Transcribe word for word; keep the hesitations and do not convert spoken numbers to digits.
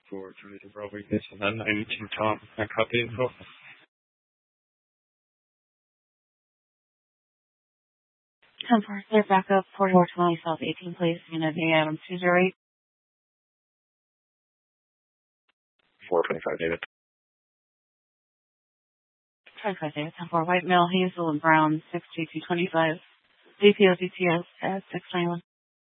for Toledo Bravo Weakness and then nineteen Tom. I copy info. ten four, clear backup, forty-four twenty South eighteen Place, Unit A Adam two zero eight. four twenty-five David. twenty-five David, ten four, white male, Hazel and Brown, six two two twenty-five. D P O D T S at six twenty-one.